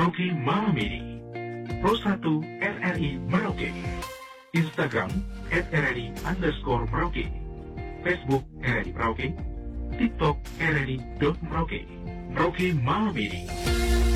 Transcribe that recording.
Merauke Malam ini. Pro 1 RRI Merauke. Instagram @RRI_Merauke. Facebook RRI Merauke. TikTok RRI.Merauke. Merauke Malam ini.